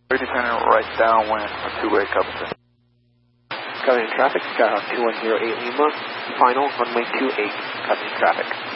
Lieutenant, right downwind, a two-way Covington. Covington traffic, Skyhawk 2108 Lima, final runway 28, Covington traffic.